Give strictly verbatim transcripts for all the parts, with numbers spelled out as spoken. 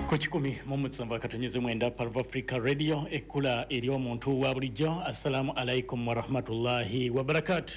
Kuchikumi mumusamba katonyeze mwenda Palva Africa Radio ekula eri omuntu wa bulijjo. Assalamu alaikum wa rahmatullahi wa barakatuh.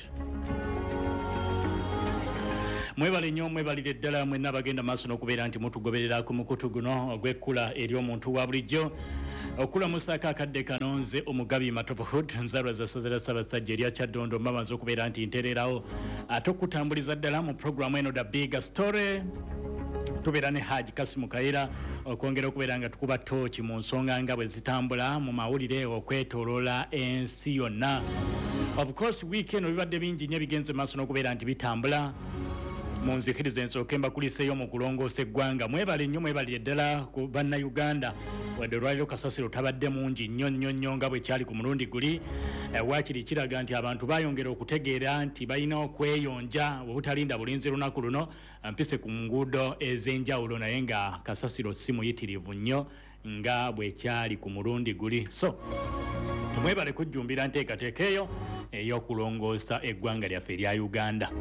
Mwebale nnyo mwebalire ddala mwenna bagenda maaso n'okubeera nti mutugoberera ku mukutu guno ogw'ekkula eri omuntu wa bulijjo. Okula musaka akadde kanonze omugabi Matopohood nzalwa za sazera Ssaabasajja erya Kyaddondo mbamanzi okubeera nti ntereerawo ate okutambuliza ddala mu programu eno The Big Story. Tubeera ne Haji Kasimu Kaira okwongera okubeera nga tukuba tooki mu nsonga nga bwe zitambula mu mawulire okwetooloola ensi yonna. Of course weekend bibadde bingi nnyo bigenze maaso n'okubeera nti bitambula. Munzikirize nsooke mbakuliseeyo mu kulongoosa eggwanga. Mwebale nnyo mwebalire ddala ku bannayuganda wadde olwaliro kasasiro tabadde mungi nnyo nnyo nnyo nga bwe kyali ku mulundi guli. Waakiri kiraga nti abantu baayongera okutegeera nti balina okweyonja obutalinda bulinzi lunaku luno mpise ku nguudo ez'enjawulo naye nga kasasiro si muyitirivu nnyo nga bwe kyali ku mulundi guli. So tumwebale kujjumbira nteekateeka eyo ey'okulongoosa eggwanga lyaffe erya Uganda.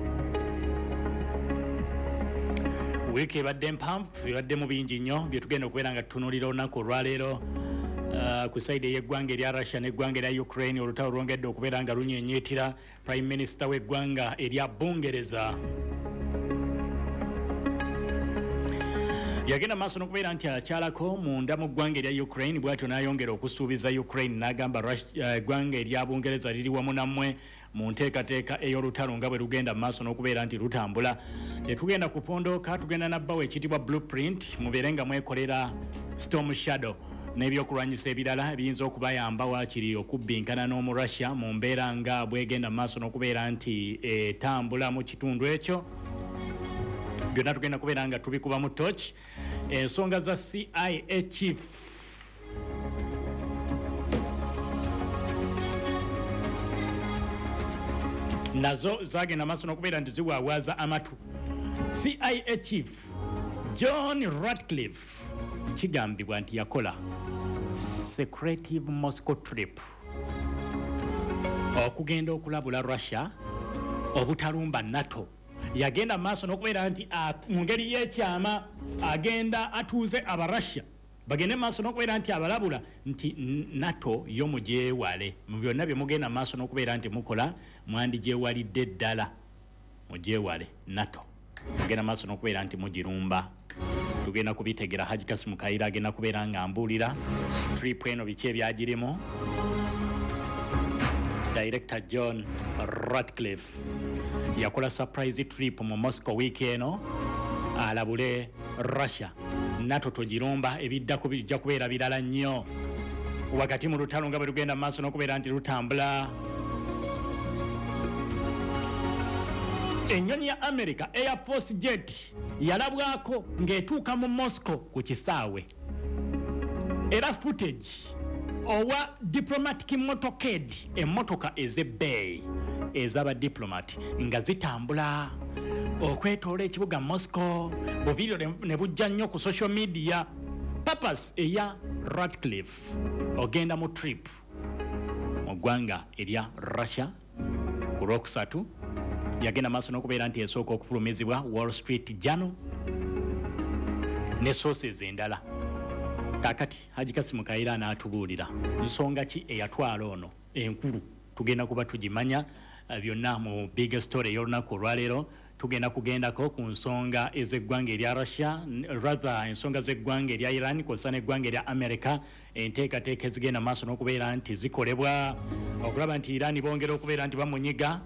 Wiki ebadde mpanvu ebadde mu bingi nnyo bye tugenda okubeera nga tutunuulira olunaku olwaleero. Uh, ku side y'eggwanga erya Russia n'eggwanga erya Ukraine olutalo lwongedde okubeera nga lunyenyeetira. Prime Minister w'eggwanga erya Bungereza yagenda maaso n'okubeera nti akyalako munda mu ggwanga erya Ukraine bw'atyo n'ayongera okusuubiza Ukraine n'agamba eggwanga uh, erya Bungereza liri wamu nammwe mu nteekateeka ey'olutalo nga bwe lugenda maaso n'okubeera nti lutambula. Tetugenda kupondooka, tugenda nabbawo ekitibwa blueprint mubeere nga mwekolera Storm Shadow n'ebyokulwanyisa ebirala ebiyinza okubayamba waakiri okubbinkana n'omu Russia mu mbeera nga bwegenda maaso n'okubeera nti etambula mu kitundu ekyo. Byonna tugenda kubeera nga tubikuba mu torch. Ensonga za C I A chief nazo zagenda maaso n'okubeera nti ziwaawaaza amatu. C I A chief John Ratcliffe kigambibwa nti yakola secretive Moscow trip okugenda okulabula Russia obutalumba NATO. Yagenda maaso n'okubeera nti mu ngeri y'ekyama agenda atuuze aba Russia bagende maaso n'okubeera nti abalabula nti NATO yo mugyewale mu byonna bye mugenda maaso n'okubeera nti mukola mwandigyewalidde ddala mugyewale NATO agenda maaso n'okubeera nti mugirumba. Tugenda kubitegera. Haji Kasimu Kaira agenda kubeera nga mbuulira trip eno biki ebyagirimu. Director John Ratcliffe yakola surprise trip mu Moscow week eno alabule Russia. NATO togirumba ebiddako bijja kubeera birala nnyo wakati mu lutalo nga bwe lugenda maaso n'okubeera nti lutambula. Ennyonyi ya America Air Force Jet yalabwako ng'etuuka mu Moscow ku kisaawe. Era footage owa diplomatic motorcade emmotoka ez'ebbeeyi ez'aba diplomat nga zitambula okwetoola ekibuga Moscow. Bu video ne bujja nnyo ku social media. Purpose eya Ratcliffe ogenda mu trip mu ggwanga erya Russia ku lwokusatu. Yagenda maaso n'okubeera nti esooka okufulumizibwa Wall Street Journal ne sources endala. Kakati Haji Kasimu Kaira n'atubuulira nsonga ki eyatwala ono enkulu. Tugenda kuba tugimanya byonna mu big story ey'olunaku olwaleero. Tugenda kugendako ku nsonga ez'eggwanga erya Russia, rather ensonga z'eggwanga erya Iran kw'ossa n'eggwanga erya America. Enteekateeka ezigenda maaso n'okubeera nti zikolebwa okulaba nti Iran bongera okubeera nti bamunyiga.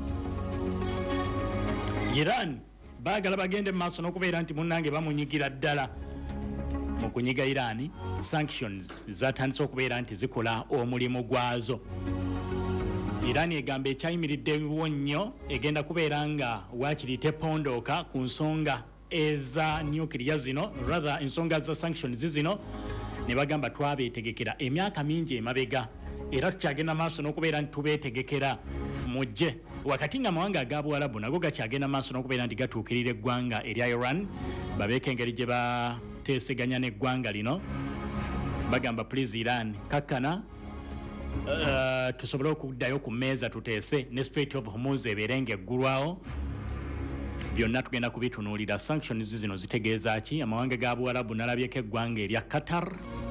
Iran baagala bagende maaso n'okubeera nti munnange bamunyigira ddala mu kunyiga Iran. Sanctions zatandise okubeera nti zikola omulimu gwazo. Iran egamba ekyayimiriddewo nnyo egenda kubeera nga waakiri tepondooka ku nsonga eza nuclear zino, rather ensonga za sanctions zino. Ne bagamba twabeetegekera emyaka mingi emabega era tukyagenda maaso n'okubeera nti tubeetegekera mujje. Wakati nga mawanga aga Buwarabu nago gakyagenda maaso n'okubeera nti gatuukirira eggwanga erya Iran babeeka engeri gye bateeseganya n'eggwanga lino. Bagamba please Iran kakkana uh, tusobole okuddayo ku mmeeza tuteese ne Strait of Hormuz ebeere ng'eggulwawo. byonna tugenda kubitunuulira. Sanctions zino zitegeeza ki? Amawanga ga Buwarabu nalabyeko eggwanga erya Qatar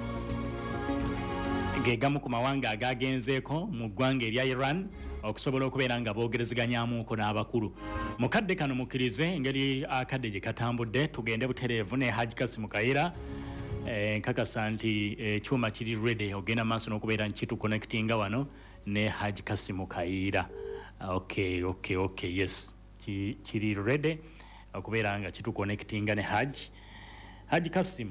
ge gamu ku mawanga agagenzeeko mu ggwanga erya Iran okusobola okubeera nga boogerezeganyamuuko n'abakulu. Mukadde kano mukkirize engeri akadde gye katambudde, tugende butereevu ne Haji Kassim Kaira. Eh, nkakasa nti ekyuma eh, kiri ready ogenda maaso n'okubeera nkitu connectinga wano ne Haji Kassim Kaira. Okay, okay, okay, yes. Kiri ready okubeera nga kitu connectinga ne Haji. Haji Kassim.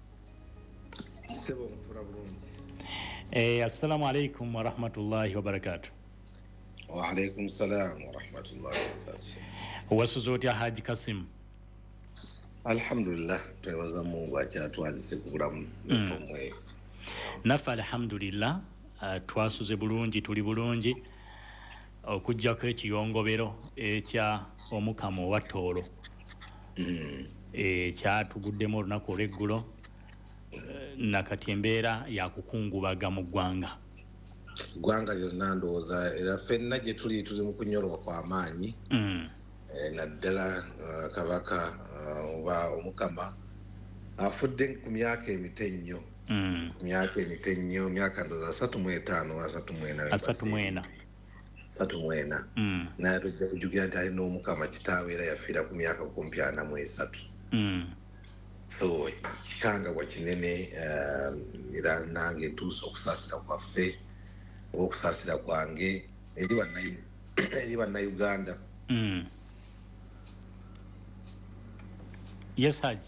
Sebo mpura bulungi. Eh, assalamu alaikum wa rahmatullahi wa barakatuh. Wa alaikum salam wa rahmatullahi wa barakatuh. Wasuzo otya Haji Kassim? Alhamdulillah, twebaza Mungu akyatwazise ku bulamu n'otomwe. Naffe alhamdulillah, uh, twasuze bulungi, tuli bulungi okuggyako ekiyongobero ekya omukama owa Tooro. Mm. Ekyatuguddemu olunaku olw'eggulo nakati embeera yakukungubaga mu ggwanga. Ggwanga lyonna ndowooza era ffenna gye tuli tuli mu kunyolwa kw'amaanyi. Mm. E, naddala uh, kabaka oba uh, omukama afudde ku myaka emite nnyo. Mm. Ku myaka emite nnyo, myaka ndowooza asatu mu etaano asatu mu ena. Asatu mu ena. Asatu mu ena. Mm. Naye tujja kujjukira nti alina omukama kitaawe era yafiira ku myaka kumpi ana mu esatu. Mm. So kikangabwa kinene uh, era nange ntuusa okusaasira kwaffe oba okusaasira kwange eri bannayu eri bannayuganda. Mm. Yes, Haji.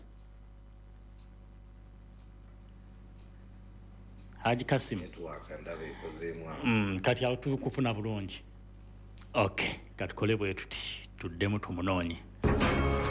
Haji Kassim. Mm, kati awo tukufuna bulungi. Okay, katukole bwe tuti tuddemu tumunoonye.